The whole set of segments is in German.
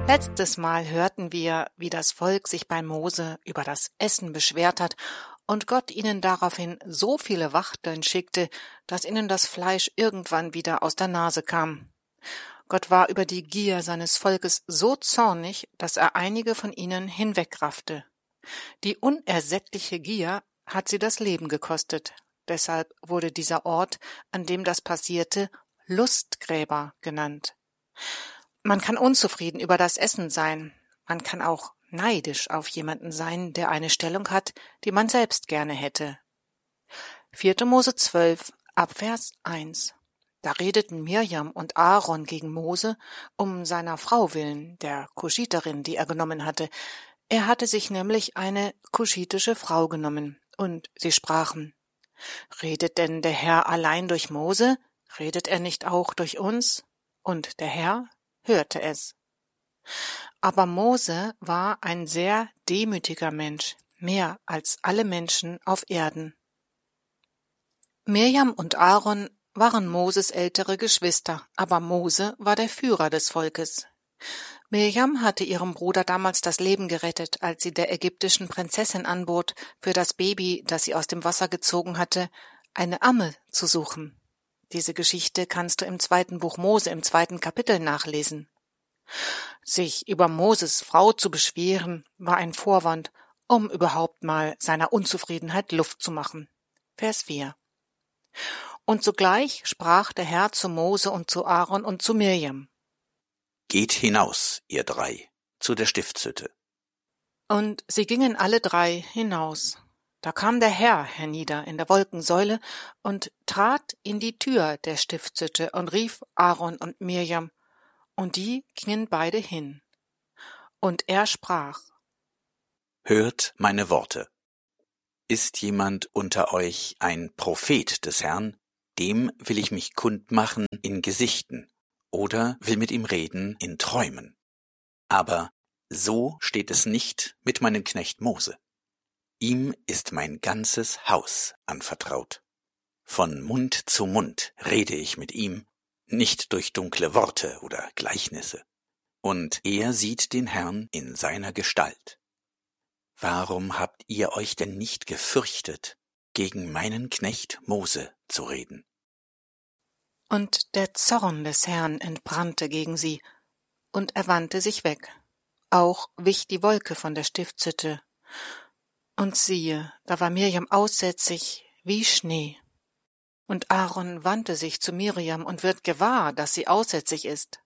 Letztes Mal hörten wir, wie das Volk sich bei Mose über das Essen beschwert hat und Gott ihnen daraufhin so viele Wachteln schickte, dass ihnen das Fleisch irgendwann wieder aus der Nase kam. Gott war über die Gier seines Volkes so zornig, dass er einige von ihnen hinwegraffte. Die unersättliche Gier hat sie das Leben gekostet. Deshalb wurde dieser Ort, an dem das passierte, Lustgräber genannt. Man kann unzufrieden über das Essen sein. Man kann auch neidisch auf jemanden sein, der eine Stellung hat, die man selbst gerne hätte. 4. Mose 12, Abvers 1. Da redeten Mirjam und Aaron gegen Mose um seiner Frau willen, der Kuschiterin, die er genommen hatte. Er hatte sich nämlich eine kuschitische Frau genommen, und sie sprachen: Redet denn der Herr allein durch Mose? Redet er nicht auch durch uns? Und der Herr hörte es. Aber Mose war ein sehr demütiger Mensch, mehr als alle Menschen auf Erden. Mirjam und Aaron waren Moses ältere Geschwister, aber Mose war der Führer des Volkes. Mirjam hatte ihrem Bruder damals das Leben gerettet, als sie der ägyptischen Prinzessin anbot, für das Baby, das sie aus dem Wasser gezogen hatte, eine Amme zu suchen. Diese Geschichte kannst du im 2. Buch Mose im 2. Kapitel nachlesen. Sich über Moses Frau zu beschweren, war ein Vorwand, um überhaupt mal seiner Unzufriedenheit Luft zu machen. Vers 4. Und sogleich sprach der Herr zu Mose und zu Aaron und zu Mirjam: Geht hinaus, ihr drei, zu der Stiftshütte. Und sie gingen alle drei hinaus. Da kam der Herr hernieder in der Wolkensäule und trat in die Tür der Stiftshütte und rief Aaron und Mirjam, und die gingen beide hin. Und er sprach: Hört meine Worte. Ist jemand unter euch ein Prophet des Herrn, dem will ich mich kundmachen in Gesichten, oder will mit ihm reden in Träumen. Aber so steht es nicht mit meinem Knecht Mose. Ihm ist mein ganzes Haus anvertraut. Von Mund zu Mund rede ich mit ihm, nicht durch dunkle Worte oder Gleichnisse. Und er sieht den Herrn in seiner Gestalt. Warum habt ihr euch denn nicht gefürchtet, gegen meinen Knecht Mose zu reden? Und der Zorn des Herrn entbrannte gegen sie, und er wandte sich weg. Auch wich die Wolke von der Stiftshütte. Und siehe, da war Mirjam aussätzig wie Schnee. Und Aaron wandte sich zu Mirjam und wird gewahr, dass sie aussätzig ist.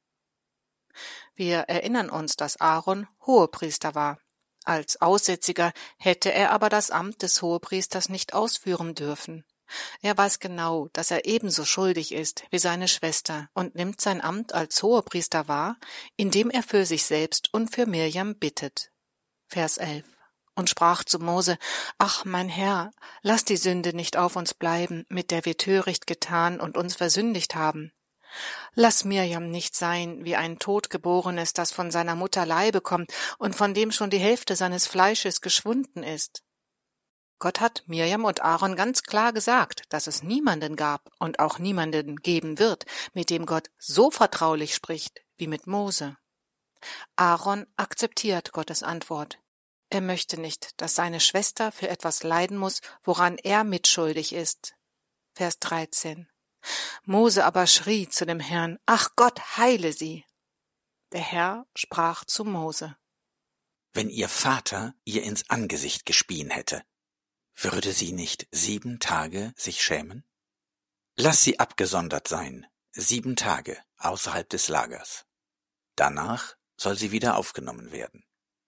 Wir erinnern uns, dass Aaron Hohepriester war. Als Aussätziger hätte er aber das Amt des Hohepriesters nicht ausführen dürfen. Er weiß genau, dass er ebenso schuldig ist wie seine Schwester und nimmt sein Amt als Hohepriester wahr, indem er für sich selbst und für Mirjam bittet. Vers 11. Und sprach zu Mose: Ach, mein Herr, lass die Sünde nicht auf uns bleiben, mit der wir töricht getan und uns versündigt haben. Lass Mirjam nicht sein wie ein Totgeborenes, das von seiner Mutter Leibe kommt und von dem schon die Hälfte seines Fleisches geschwunden ist. Gott hat Mirjam und Aaron ganz klar gesagt, dass es niemanden gab und auch niemanden geben wird, mit dem Gott so vertraulich spricht wie mit Mose. Aaron akzeptiert Gottes Antwort. Er möchte nicht, dass seine Schwester für etwas leiden muss, woran er mitschuldig ist. Vers 13. Mose aber schrie zu dem Herrn: Ach Gott, heile sie! Der Herr sprach zu Mose: Wenn ihr Vater ihr ins Angesicht gespien hätte, würde sie nicht 7 Tage sich schämen? Lass sie abgesondert sein, 7 Tage außerhalb des Lagers. Danach soll sie wieder aufgenommen werden.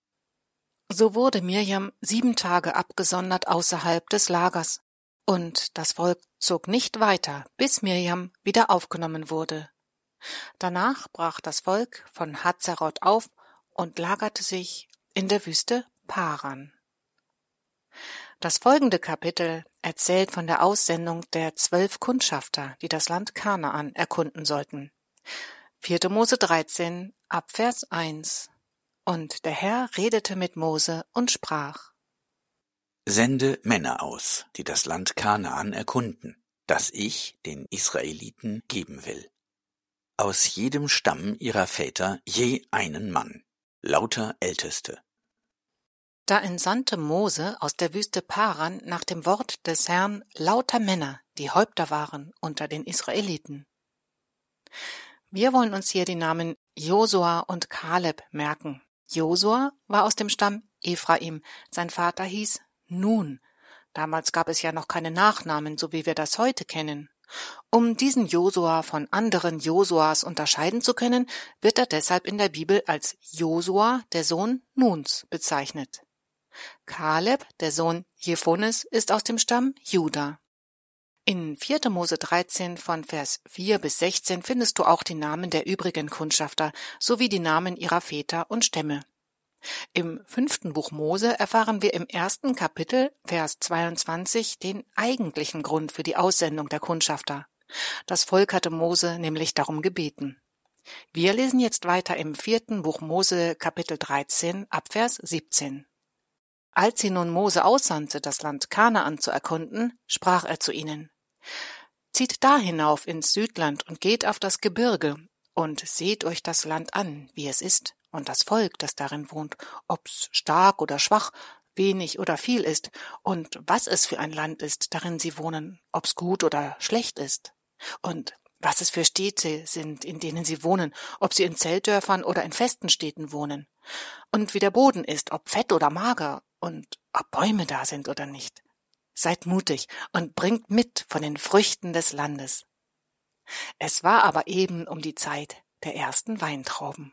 So wurde Mirjam 7 Tage abgesondert außerhalb des Lagers, und das Volk zog nicht weiter, bis Mirjam wieder aufgenommen wurde. Danach brach das Volk von Hazeroth auf und lagerte sich in der Wüste Paran. Das folgende Kapitel erzählt von der Aussendung der 12 Kundschafter, die das Land Kanaan erkunden sollten. 4. Mose 13, Abvers 1. Und der Herr redete mit Mose und sprach: Sende Männer aus, die das Land Kanaan erkunden, das ich den Israeliten geben will. Aus jedem Stamm ihrer Väter je einen Mann, lauter Älteste. Da entsandte Mose aus der Wüste Paran nach dem Wort des Herrn lauter Männer, die Häupter waren unter den Israeliten. Wir wollen uns hier die Namen Josua und Kaleb merken. Josua war aus dem Stamm Ephraim, sein Vater hieß Nun. Damals gab es ja noch keine Nachnamen, so wie wir das heute kennen. Um diesen Josua von anderen Josuas unterscheiden zu können, wird er deshalb in der Bibel als Josua, der Sohn Nuns, bezeichnet. Kaleb, der Sohn Jephones, ist aus dem Stamm Juda. In 4. Mose 13 von Vers 4 bis 16 findest du auch die Namen der übrigen Kundschafter sowie die Namen ihrer Väter und Stämme. Im 5. Buch Mose erfahren wir im 1. Kapitel, Vers 22, den eigentlichen Grund für die Aussendung der Kundschafter. Das Volk hatte Mose nämlich darum gebeten. Wir lesen jetzt weiter im 4. Buch Mose, Kapitel 13, ab Vers 17. Als sie nun Mose aussandte, das Land Kanaan zu erkunden, sprach er zu ihnen: Zieht da hinauf ins Südland und geht auf das Gebirge und seht euch das Land an, wie es ist, und das Volk, das darin wohnt, ob's stark oder schwach, wenig oder viel ist, und was es für ein Land ist, darin sie wohnen, ob's gut oder schlecht ist, und was es für Städte sind, in denen sie wohnen, ob sie in Zeltdörfern oder in festen Städten wohnen, und wie der Boden ist, ob fett oder mager, und ob Bäume da sind oder nicht. Seid mutig und bringt mit von den Früchten des Landes. Es war aber eben um die Zeit der ersten Weintrauben.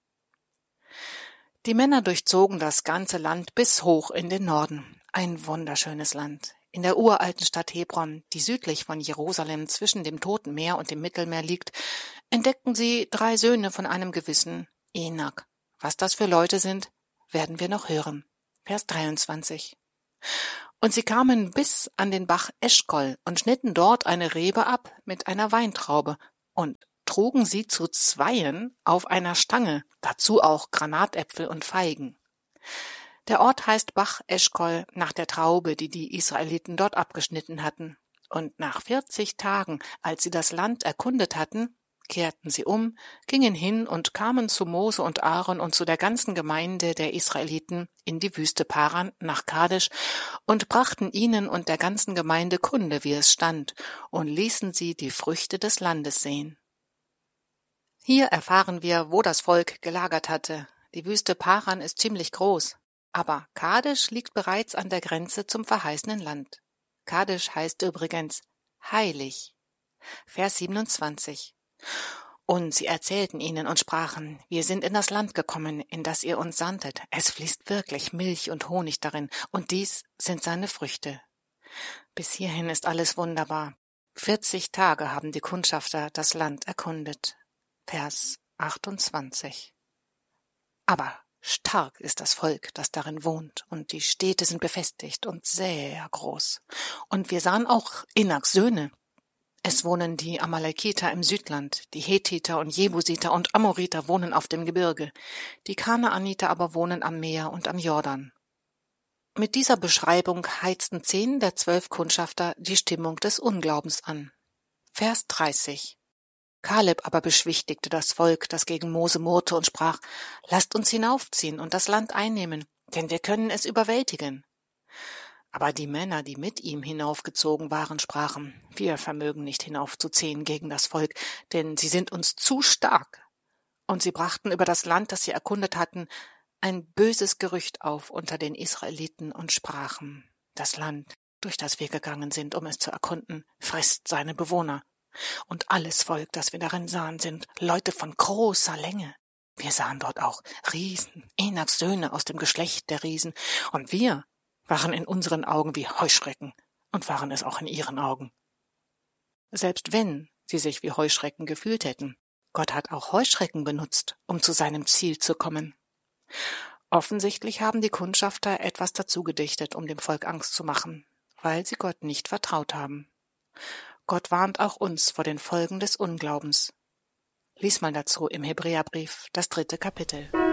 Die Männer durchzogen das ganze Land bis hoch in den Norden. Ein wunderschönes Land. In der uralten Stadt Hebron, die südlich von Jerusalem zwischen dem Toten Meer und dem Mittelmeer liegt, entdeckten sie 3 Söhne von einem gewissen Enak. Was das für Leute sind, werden wir noch hören. Vers 23. Und sie kamen bis an den Bach Eschkol und schnitten dort eine Rebe ab mit einer Weintraube und trugen sie zu 2 auf einer Stange, dazu auch Granatäpfel und Feigen. Der Ort heißt Bach Eschkol nach der Traube, die die Israeliten dort abgeschnitten hatten. Und nach 40 Tagen, als sie das Land erkundet hatten, kehrten sie um, gingen hin und kamen zu Mose und Aaron und zu der ganzen Gemeinde der Israeliten in die Wüste Paran nach Kadesh und brachten ihnen und der ganzen Gemeinde Kunde, wie es stand, und ließen sie die Früchte des Landes sehen. Hier erfahren wir, wo das Volk gelagert hatte. Die Wüste Paran ist ziemlich groß, aber Kadesh liegt bereits an der Grenze zum verheißenen Land. Kadesh heißt übrigens heilig. Vers 27. Und sie erzählten ihnen und sprachen: Wir sind in das Land gekommen, in das ihr uns sandtet. Es fließt wirklich Milch und Honig darin, und dies sind seine Früchte. Bis hierhin ist alles wunderbar. 40 Tage haben die Kundschafter das Land erkundet. Vers 28. Aber stark ist das Volk, das darin wohnt, und die Städte sind befestigt und sehr groß. Und wir sahen auch Enaks Söhne. Es wohnen die Amalekiter im Südland, die Hethiter und Jebusiter und Amoriter wohnen auf dem Gebirge, die Kanaaniter aber wohnen am Meer und am Jordan. Mit dieser Beschreibung heizten 10 der 12 Kundschafter die Stimmung des Unglaubens an. Vers 30. Kaleb aber beschwichtigte das Volk, das gegen Mose murrte, und sprach: Lasst uns hinaufziehen und das Land einnehmen, denn wir können es überwältigen. Aber die Männer, die mit ihm hinaufgezogen waren, sprachen: Wir vermögen nicht hinaufzuziehen gegen das Volk, denn sie sind uns zu stark. Und sie brachten über das Land, das sie erkundet hatten, ein böses Gerücht auf unter den Israeliten und sprachen: Das Land, durch das wir gegangen sind, um es zu erkunden, frisst seine Bewohner. Und alles Volk, das wir darin sahen, sind Leute von großer Länge. Wir sahen dort auch Riesen, Enaks Söhne aus dem Geschlecht der Riesen, und wir waren in unseren Augen wie Heuschrecken und waren es auch in ihren Augen. Selbst wenn sie sich wie Heuschrecken gefühlt hätten, Gott hat auch Heuschrecken benutzt, um zu seinem Ziel zu kommen. Offensichtlich haben die Kundschafter etwas dazu gedichtet, um dem Volk Angst zu machen, weil sie Gott nicht vertraut haben. Gott warnt auch uns vor den Folgen des Unglaubens. Lies mal dazu im Hebräerbrief, das 3. Kapitel.